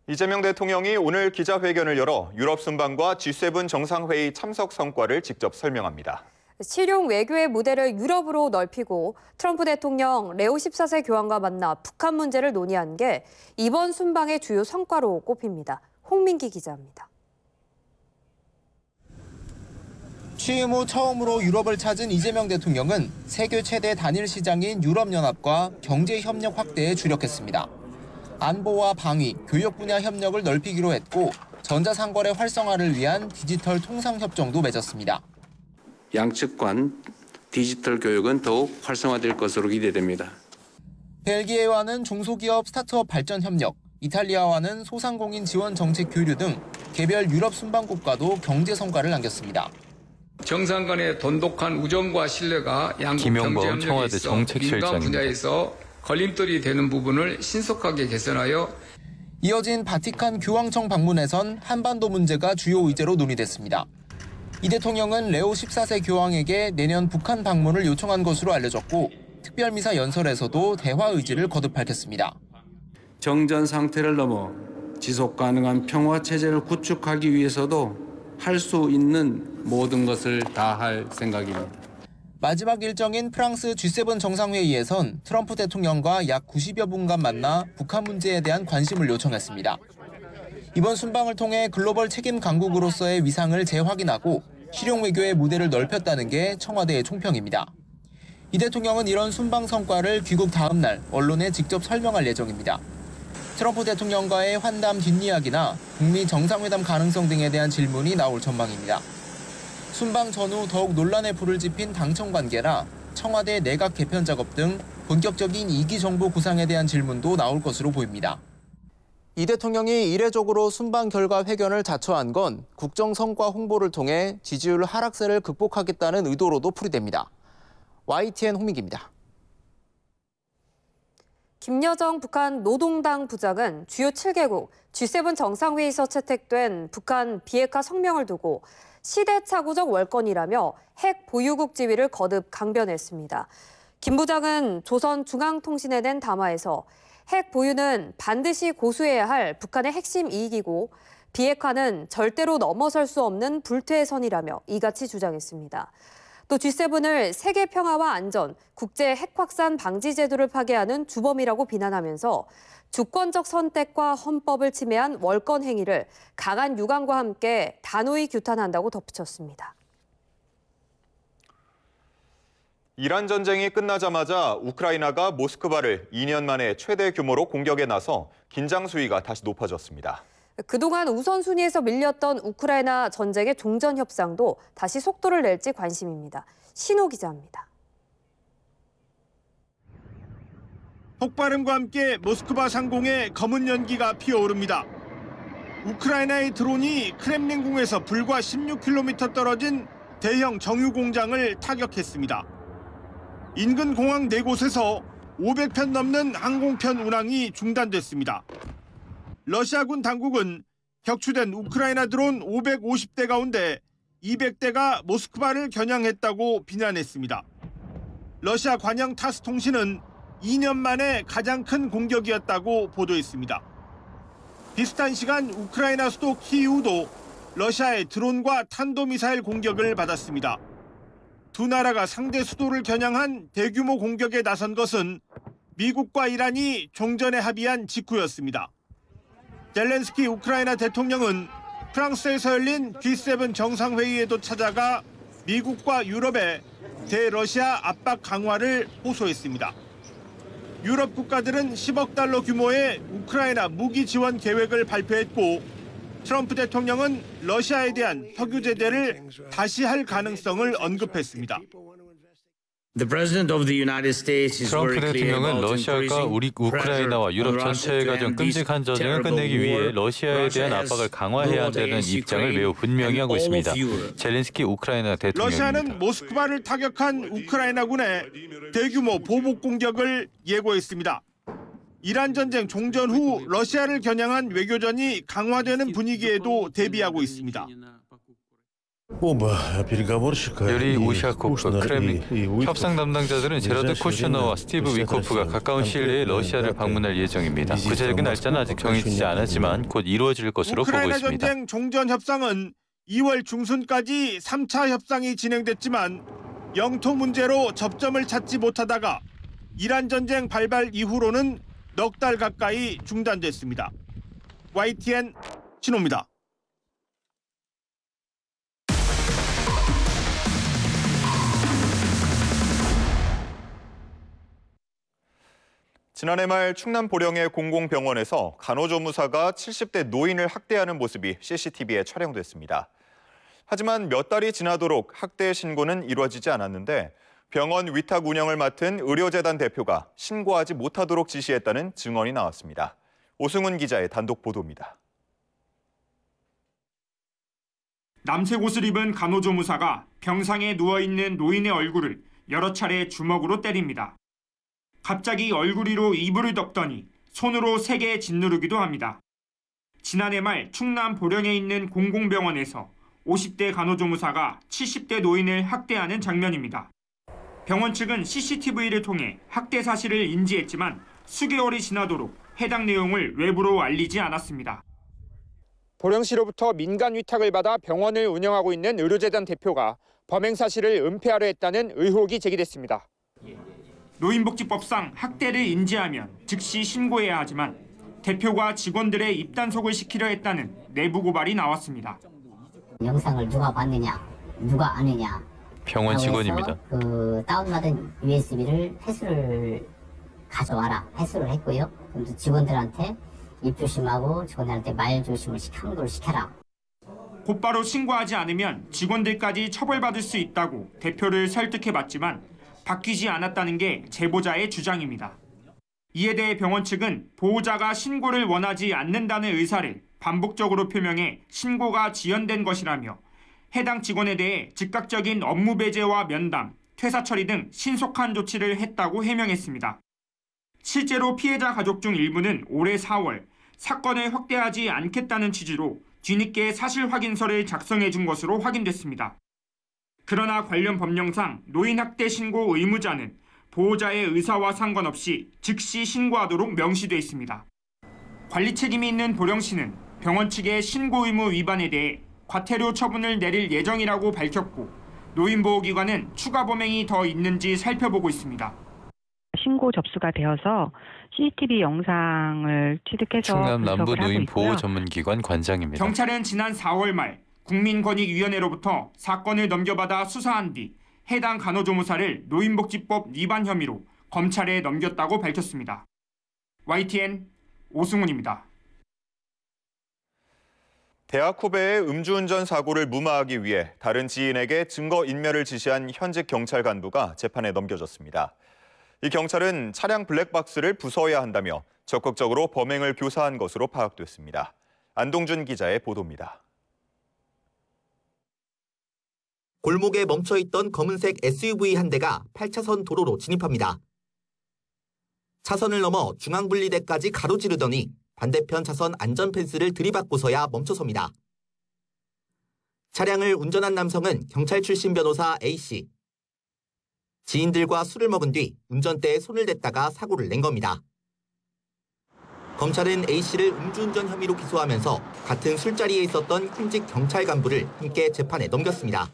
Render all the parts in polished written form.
이재명 대통령이 오늘 기자회견을 열어 유럽 순방과 G7 정상회의 참석 성과를 직접 설명합니다. 실용 외교의 무대를 유럽으로 넓히고 트럼프 대통령 레오 14세 교황과 만나 북한 문제를 논의한 게 이번 순방의 주요 성과로 꼽힙니다. 홍민기 기자입니다. 취임 후 처음으로 유럽을 찾은 이재명 대통령은 세계 최대 단일 시장인 유럽연합과 경제협력 확대에 주력했습니다. 안보와 방위, 교육 분야 협력을 넓히기로 했고 전자상거래 활성화를 위한 디지털 통상협정도 맺었습니다. 양측 간 디지털 교육은 더욱 활성화될 것으로 기대됩니다. 벨기에와는 중소기업 스타트업 발전 협력, 이탈리아와는 소상공인 지원 정책 교류 등 개별 유럽 순방국과도 경제 성과를 남겼습니다. 정상 간의 돈독한 우정과 신뢰가 양국 경제 협력에 있어 민간 분야에서 걸림돌이 되는 부분을 신속하게 개선하여 이어진 바티칸 교황청 방문에선 한반도 문제가 주요 의제로 논의됐습니다. 이 대통령은 레오 14세 교황에게 내년 북한 방문을 요청한 것으로 알려졌고 특별미사 연설에서도 대화 의지를 거듭 밝혔습니다. 정전 상태를 넘어 지속 가능한 평화 체제를 구축하기 위해서도 할 수 있는 모든 것을 다할 생각입니다. 마지막 일정인 프랑스 G7 정상회의에선 트럼프 대통령과 약 90여 분간 만나 북한 문제에 대한 관심을 요청했습니다. 이번 순방을 통해 글로벌 책임 강국으로서의 위상을 재확인하고 실용 외교의 무대를 넓혔다는 게 청와대의 총평입니다. 이 대통령은 이런 순방 성과를 귀국 다음 날 언론에 직접 설명할 예정입니다. 트럼프 대통령과의 환담 뒷이야기나 북미 정상회담 가능성 등에 대한 질문이 나올 전망입니다. 순방 전후 더욱 논란에 불을 지핀 당청 관계나 청와대 내각 개편 작업 등 본격적인 2기 정부 구상에 대한 질문도 나올 것으로 보입니다. 이 대통령이 이례적으로 순방 결과 회견을 자처한 건 국정 성과 홍보를 통해 지지율 하락세를 극복하겠다는 의도로도 풀이됩니다. YTN 홍민기입니다. 김여정 북한 노동당 부장은 주요 7개국 G7 정상회의에서 채택된 북한 비핵화 성명을 두고 시대착오적 월권이라며 핵 보유국 지위를 거듭 강변했습니다. 김 부장은 조선중앙통신에 낸 담화에서 핵 보유는 반드시 고수해야 할 북한의 핵심 이익이고 비핵화는 절대로 넘어설 수 없는 불퇴의 선이라며 이같이 주장했습니다. 또 G7을 세계 평화와 안전, 국제 핵 확산 방지 제도를 파괴하는 주범이라고 비난하면서 주권적 선택과 헌법을 침해한 월권 행위를 강한 유감과 함께 단호히 규탄한다고 덧붙였습니다. 이란 전쟁이 끝나자마자 우크라이나가 모스크바를 2년 만에 최대 규모로 공격에 나서 긴장 수위가 다시 높아졌습니다. 그동안 우선순위에서 밀렸던 우크라이나 전쟁의 종전 협상도 다시 속도를 낼지 관심입니다. 신호 기자입니다. 폭발음과 함께 모스크바 상공에 검은 연기가 피어오릅니다. 우크라이나의 드론이 크렘린궁에서 불과 16km 떨어진 대형 정유 공장을 타격했습니다. 인근 공항 4곳에서 500편 넘는 항공편 운항이 중단됐습니다. 러시아군 당국은 격추된 우크라이나 드론 550대 가운데 200대가 모스크바를 겨냥했다고 비난했습니다. 러시아 관영 타스 통신은 2년 만에 가장 큰 공격이었다고 보도했습니다. 비슷한 시간 우크라이나 수도 키이우도 러시아의 드론과 탄도미사일 공격을 받았습니다. 두 나라가 상대 수도를 겨냥한 대규모 공격에 나선 것은 미국과 이란이 종전에 합의한 직후였습니다. 젤렌스키 우크라이나 대통령은 프랑스에서 열린 G7 정상회의에도 찾아가 미국과 유럽의 대러시아 압박 강화를 호소했습니다. 유럽 국가들은 10억 달러 규모의 우크라이나 무기 지원 계획을 발표했고 트럼프 대통령은 러시아에 대한 석유 제재를 다시 할 가능성을 언급했습니다. 트럼프 대통령은 러시아가 우크라이나와 유럽 전체에 가진 끔찍한 전쟁을 끝내기 위해 러시아에 대한 압박을 강화해야 한다는 입장을 매우 분명히 하고 있습니다. 젤렌스키 우크라이나 대통령입니다. 러시아는 모스크바를 타격한 우크라이나군의 대규모 보복 공격을 예고했습니다. 이란 전쟁 종전 후 러시아를 겨냥한 외교전이 강화되는 분위기에도 대비하고 있습니다. 유리 우샤코프, 크렘린, 협상 담당자들은 제라드 쿠슈너와 스티브 위코프가 가까운 시일 내에 러시아를 방문할 예정입니다. 구체적인 날짜는 아직 정해지지 않았지만 곧 이루어질 것으로 보고 우크라이나 있습니다. 전쟁 종전 협상은 2월 중순까지 3차 협상이 진행됐지만 영토 문제로 접점을 찾지 못하다가 이란 전쟁 발발 이후로는 넉 달 가까이 중단됐습니다. YTN 신호입니다. 지난해 말 충남 보령의 공공병원에서 간호조무사가 70대 노인을 학대하는 모습이 CCTV에 촬영됐습니다. 하지만 몇 달이 지나도록 학대 신고는 이루어지지 않았는데 병원 위탁 운영을 맡은 의료재단 대표가 신고하지 못하도록 지시했다는 증언이 나왔습니다. 오승훈 기자의 단독 보도입니다. 남색 옷을 입은 간호조무사가 병상에 누워있는 노인의 얼굴을 여러 차례 주먹으로 때립니다. 갑자기 얼굴 위로 이불을 덮더니 손으로 세게 짓누르기도 합니다. 지난해 말 충남 보령에 있는 공공병원에서 50대 간호조무사가 70대 노인을 학대하는 장면입니다. 병원 측은 CCTV를 통해 학대 사실을 인지했지만 수개월이 지나도록 해당 내용을 외부로 알리지 않았습니다. 보령시로부터 민간 위탁을 받아 병원을 운영하고 있는 의료재단 대표가 범행 사실을 은폐하려 했다는 의혹이 제기됐습니다. 노인복지법상 학대를 인지하면 즉시 신고해야 하지만 대표가 직원들의 입단속을 시키려 했다는 내부 고발이 나왔습니다. 영상을 누가 봤느냐, 누가 아느냐. 병원 직원입니다. 그 다운받은 USB를 회수를 가져와라. 회수를 했고요. 그럼 직원들한테 입조심하고 직원들한테 말조심을 함부로 시켜라. 곧바로 신고하지 않으면 직원들까지 처벌받을 수 있다고 대표를 설득해봤지만 바뀌지 않았다는 게 제보자의 주장입니다. 이에 대해 병원 측은 보호자가 신고를 원하지 않는다는 의사를 반복적으로 표명해 신고가 지연된 것이라며 해당 직원에 대해 즉각적인 업무 배제와 면담, 퇴사 처리 등 신속한 조치를 했다고 해명했습니다. 실제로 피해자 가족 중 일부는 올해 4월 사건을 확대하지 않겠다는 취지로 뒤늦게 사실 확인서를 작성해 준 것으로 확인됐습니다. 그러나 관련 법령상 노인 학대 신고 의무자는 보호자의 의사와 상관없이 즉시 신고하도록 명시돼 있습니다. 관리 책임이 있는 보령시는 병원 측의 신고 의무 위반에 대해 과태료 처분을 내릴 예정이라고 밝혔고 노인보호기관은 추가 범행이 더 있는지 살펴보고 있습니다. 신고 접수가 되어서 CCTV 영상을 취득해서 충남 남부 노인 보호 있고요. 전문기관 관장입니다. 경찰은 지난 4월 말 국민권익위원회로부터 사건을 넘겨받아 수사한 뒤 해당 간호조무사를 노인복지법 위반 혐의로 검찰에 넘겼다고 밝혔습니다. YTN 오승훈입니다. 대학 후배의 음주운전 사고를 무마하기 위해 다른 지인에게 증거인멸을 지시한 현직 경찰 간부가 재판에 넘겨졌습니다. 이 경찰은 차량 블랙박스를 부숴야 한다며 적극적으로 범행을 교사한 것으로 파악됐습니다. 안동준 기자의 보도입니다. 골목에 멈춰있던 검은색 SUV 한 대가 8차선 도로로 진입합니다. 차선을 넘어 중앙분리대까지 가로지르더니 반대편 차선 안전펜스를 들이받고서야 멈춰섭니다. 차량을 운전한 남성은 경찰 출신 변호사 A씨. 지인들과 술을 먹은 뒤 운전대에 손을 댔다가 사고를 낸 겁니다. 검찰은 A씨를 음주운전 혐의로 기소하면서 같은 술자리에 있었던 현직 경찰 간부를 함께 재판에 넘겼습니다.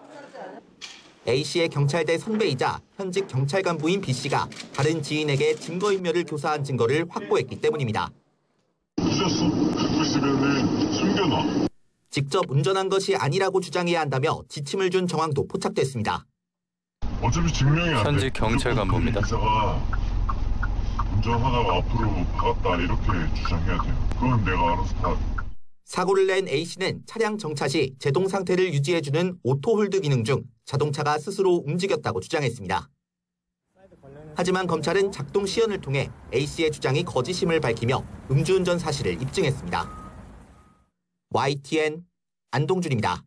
A씨의 경찰대 선배이자 현직 경찰 간부인 B씨가 다른 지인에게 증거인멸을 교사한 증거를 확보했기 때문입니다. 부셨어? 갖고 있으면 숨겨놔. 직접 운전한 것이 아니라고 주장해야 한다며 지침을 준 정황도 포착됐습니다. 어차피 증명이 안 돼. 현직 경찰 간부입니다. 기사가 운전하다가 앞으로 박았다 이렇게 주장해야 돼요. 그건 내가 알아서 다. 사고를 낸 A씨는 차량 정차 시 제동 상태를 유지해주는 오토홀드 기능 중 자동차가 스스로 움직였다고 주장했습니다. 하지만 검찰은 작동 시연을 통해 A씨의 주장이 거짓임을 밝히며 음주운전 사실을 입증했습니다. YTN 안동준입니다.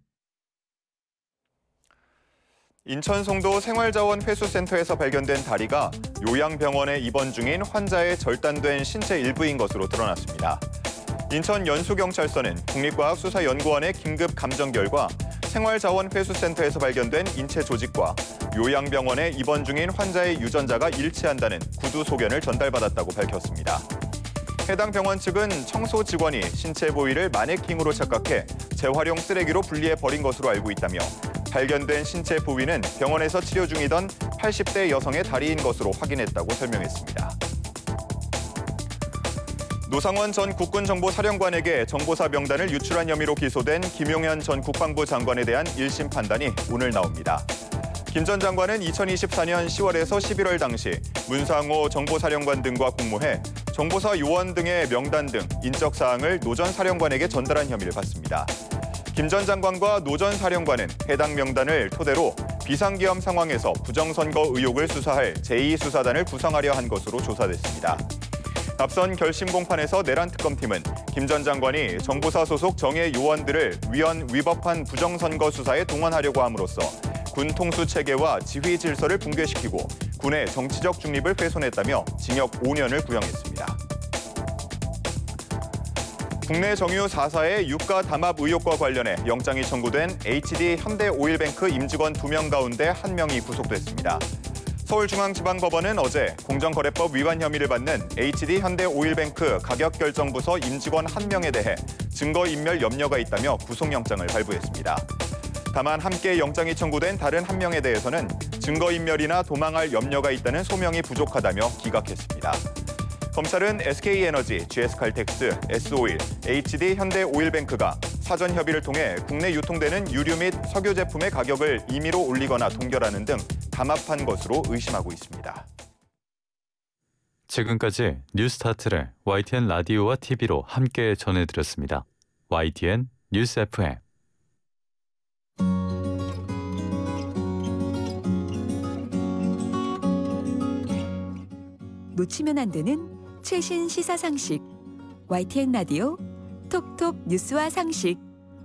인천 송도 생활자원회수센터에서 발견된 다리가 요양병원에 입원 중인 환자의 절단된 신체 일부인 것으로 드러났습니다. 인천 연수경찰서는 국립과학수사연구원의 긴급 감정 결과 생활자원회수센터에서 발견된 인체 조직과 요양병원에 입원 중인 환자의 유전자가 일치한다는 구두 소견을 전달받았다고 밝혔습니다. 해당 병원 측은 청소 직원이 신체 부위를 마네킹으로 착각해 재활용 쓰레기로 분리해 버린 것으로 알고 있다며 발견된 신체 부위는 병원에서 치료 중이던 80대 여성의 다리인 것으로 확인했다고 설명했습니다. 노상원 전 국군정보사령관에게 정보사 명단을 유출한 혐의로 기소된 김용현 전 국방부 장관에 대한 1심 판단이 오늘 나옵니다. 김 전 장관은 2024년 10월에서 11월 당시 문상호 정보사령관 등과 공모해 정보사 요원 등의 명단 등 인적 사항을 노 전 사령관에게 전달한 혐의를 받습니다. 김 전 장관과 노 전 사령관은 해당 명단을 토대로 비상기험 상황에서 부정선거 의혹을 수사할 제2수사단을 구성하려 한 것으로 조사됐습니다. 앞선 결심 공판에서 내란 특검팀은 김 전 장관이 정보사 소속 정예 요원들을 위헌 위법한 부정선거 수사에 동원하려고 함으로써 군 통수 체계와 지휘 질서를 붕괴시키고 군의 정치적 중립을 훼손했다며 징역 5년을 구형했습니다. 국내 정유 4사의 유가 담합 의혹과 관련해 영장이 청구된 HD 현대오일뱅크 임직원 2명 가운데 1명이 구속됐습니다. 서울중앙지방법원은 어제 공정거래법 위반 혐의를 받는 HD 현대오일뱅크 가격결정부서 임직원 1명에 대해 증거인멸 염려가 있다며 구속영장을 발부했습니다. 다만 함께 영장이 청구된 다른 1명에 대해서는 증거인멸이나 도망할 염려가 있다는 소명이 부족하다며 기각했습니다. 검찰은 SK에너지, GS칼텍스, S오일, HD 현대오일뱅크가 사전 협의를 통해 국내 유통되는 유류 및 석유 제품의 가격을 임의로 올리거나 동결하는 등 담합한 것으로 의심하고 있습니다. 지금까지 뉴스타트를 YTN 라디오와 TV로 함께 전해드렸습니다. YTN 뉴스 FM. 놓치면 안 되는 최신 시사 상식. YTN 라디오 톡톡 뉴스와 상식.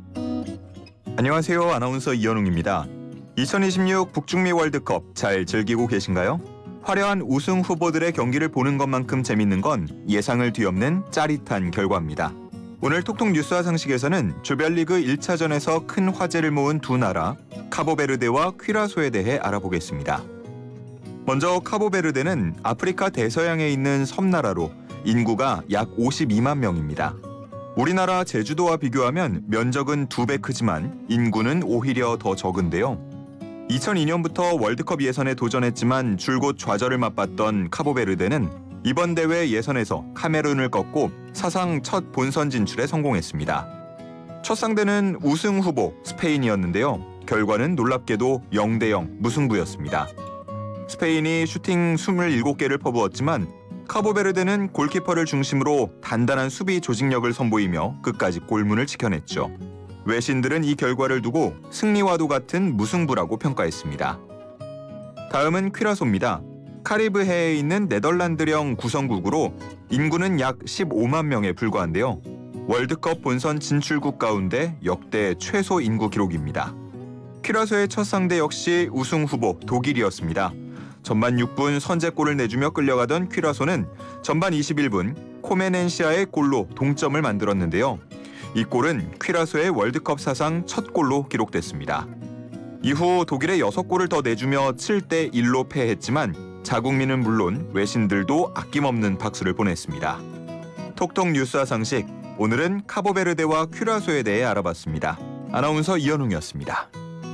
안녕하세요. 아나운서 이현웅입니다. 2026 북중미 월드컵 잘 즐기고 계신가요? 화려한 우승 후보들의 경기를 보는 것만큼 재밌는 건 예상을 뒤엎는 짜릿한 결과입니다. 오늘 톡톡 뉴스와 상식에서는 조별리그 1차전에서 큰 화제를 모은 두 나라 카보베르데와 퀴라소에 대해 알아보겠습니다. 먼저 카보베르데는 아프리카 대서양에 있는 섬나라로 인구가 약 52만 명입니다. 우리나라 제주도와 비교하면 면적은 2배 크지만 인구는 오히려 더 적은데요. 2002년부터 월드컵 예선에 도전했지만 줄곧 좌절을 맛봤던 카보베르데는 이번 대회 예선에서 카메룬을 꺾고 사상 첫 본선 진출에 성공했습니다. 첫 상대는 우승 후보 스페인이었는데요. 결과는 놀랍게도 0대0 무승부였습니다. 스페인이 슈팅 27개를 퍼부었지만 카보베르데는 골키퍼를 중심으로 단단한 수비 조직력을 선보이며 끝까지 골문을 지켜냈죠. 외신들은 이 결과를 두고 승리와도 같은 무승부라고 평가했습니다. 다음은 퀴라소입니다. 카리브해에 있는 네덜란드령 구성국으로 인구는 약 15만 명에 불과한데요. 월드컵 본선 진출국 가운데 역대 최소 인구 기록입니다. 퀴라소의 첫 상대 역시 우승 후보 독일이었습니다. 전반 6분 선제골을 내주며 끌려가던 퀴라소는 전반 21분 코메넨시아의 골로 동점을 만들었는데요. 이 골은 퀴라소의 월드컵 사상 첫 골로 기록됐습니다. 이후 독일에 6골을 더 내주며 7대1로 패했지만 자국민은 물론 외신들도 아낌없는 박수를 보냈습니다. 톡톡 뉴스와 상식, 오늘은 카보베르데와 퀴라소에 대해 알아봤습니다. 아나운서 이현웅이었습니다.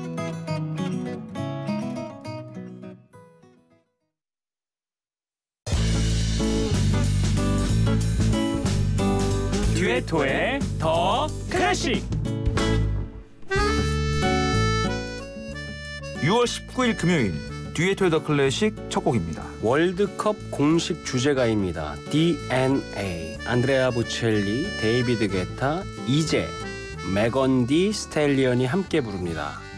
듀에토의 더 클래식. 6월 19일 금요일 듀에토의 더 클래식 첫 곡입니다. 월드컵 공식 주제가입니다. DNA. 안드레아 보첼리, 데이비드 게타, 이제, 메건 디 스텔리언이 함께 부릅니다.